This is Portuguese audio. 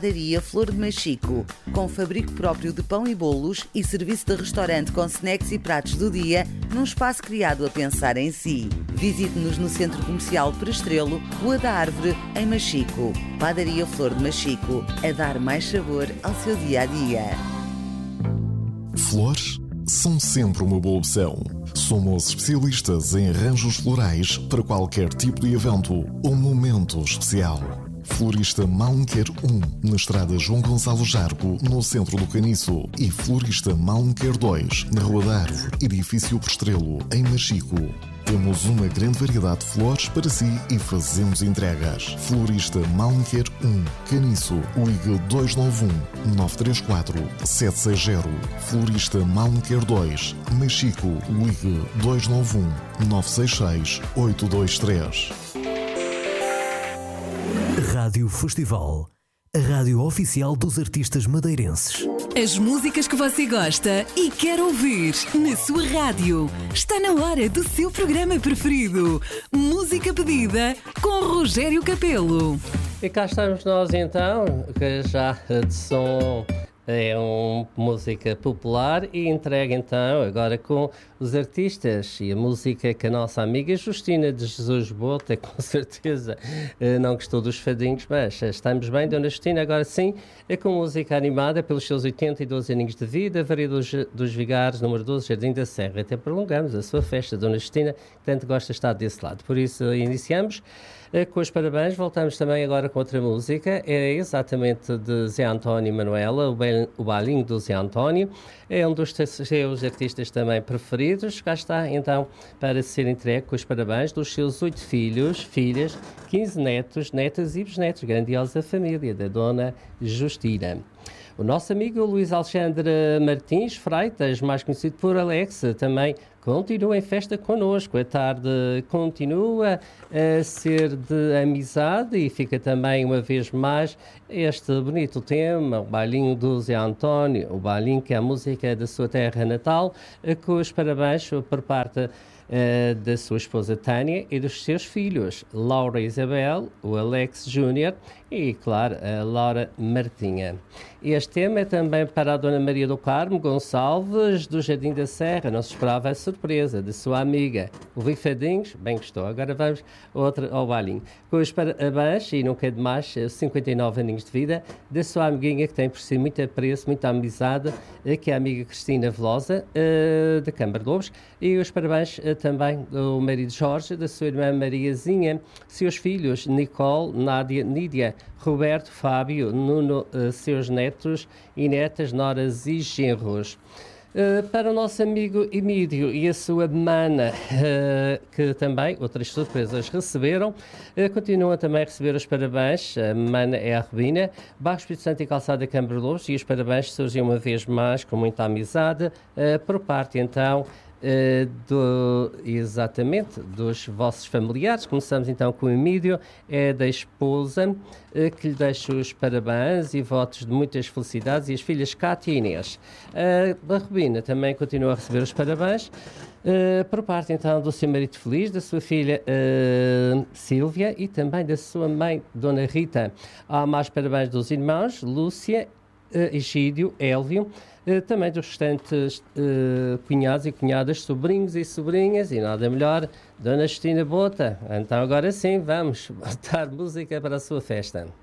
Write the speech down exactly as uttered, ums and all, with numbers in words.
Padaria Flor de Machico, com fabrico próprio de pão e bolos e serviço de restaurante com snacks e pratos do dia, num espaço criado a pensar em si. Visite-nos no Centro Comercial Prestrelo, Rua da Árvore, em Machico. Padaria Flor de Machico, a dar mais sabor ao seu dia-a-dia. Flores são sempre uma boa opção. Somos especialistas em arranjos florais para qualquer tipo de evento ou momento especial. Florista Malnquer um, na estrada João Gonçalo Jargo, no centro do Caniço. E Florista Malnquer dois, na Rua da Árvore, edifício Prestrelo, em Machico. Temos uma grande variedade de flores para si e fazemos entregas. Florista Malnquer um, Caniço, ligue dois nove um, nove três quatro, sete seis zero. Florista Malnquer dois, Machico, ligue dois nove um, nove seis seis, oito dois três. Rádio Festival, a rádio oficial dos artistas madeirenses. As músicas que você gosta e quer ouvir na sua rádio. Está na hora do seu programa preferido. Música pedida com Rogério Capelo. E cá estamos nós então, que já de som é uma música popular e entregue então agora com os artistas e a música que a nossa amiga Justina de Jesus Bota, com certeza não gostou dos fadinhos, mas estamos bem, Dona Justina, agora sim, é com música animada pelos seus oitenta e doze aninhos de vida, Varia dos, dos Vigares, número doze, Jardim da Serra. Até prolongamos a sua festa, Dona Justina, que tanto gosta de estar desse lado. Por isso iniciamos com os parabéns, voltamos também agora com outra música, é exatamente de Zé António e Manuela, o, bel, o Balinho do Zé António, é um dos seus artistas também preferidos, cá está então para ser entregue com os parabéns dos seus oito filhos, filhas, quinze netos, netas e bisnetos, grandiosa família da Dona Justina. O nosso amigo Luís Alexandre Martins Freitas, mais conhecido por Alex, também continua em festa connosco. A tarde continua a ser de amizade e fica também uma vez mais este bonito tema, o Bailinho do Zé António, o Bailinho que é a música da sua terra natal, com os parabéns por parte Uh, da sua esposa Tânia e dos seus filhos, Laura e Isabel, o Alex Júnior e, claro, a Laura Martinha. Este tema é também para a Dona Maria do Carmo Gonçalves, do Jardim da Serra. Não se esperava a surpresa de sua amiga. O Fadinhos, bem gostou. Agora vamos outra, ao balinho. Com os parabéns, e nunca é demais, cinquenta e nove aninhos de vida, da sua amiguinha que tem por si muito apreço, muita amizade, que é a amiga Cristina Velosa, uh, de Câmara de Lobos, e os parabéns uh, também do marido Jorge, da sua irmã Mariazinha, seus filhos Nicole, Nádia, Nídia, Roberto, Fábio, Nuno, uh, seus netos e netas, noras e genros. Uh, para o nosso amigo Emílio e a sua mana, uh, que também outras surpresas receberam, uh, continuam também a receber os parabéns. A mana é a Rubina, Baixo Espírito Santo e Calçada Câmara de Lobos, e os parabéns surgem uma vez mais com muita amizade, uh, por parte então Uh, do, exatamente dos vossos familiares. Começamos então com o Emílio, é da esposa, uh, que lhe deixa os parabéns e votos de muitas felicidades, e as filhas Cátia e Inês. Uh, a Rubina também continua a receber os parabéns, uh, por parte então do seu marido feliz, da sua filha uh, Sílvia e também da sua mãe, Dona Rita. Há mais parabéns dos irmãos Lúcia, uh, Egídio, Élvio, Uh, também dos restantes uh, cunhados e cunhadas, sobrinhos e sobrinhas, e nada melhor, Dona Justina Bota. Então agora sim, vamos botar música para a sua festa.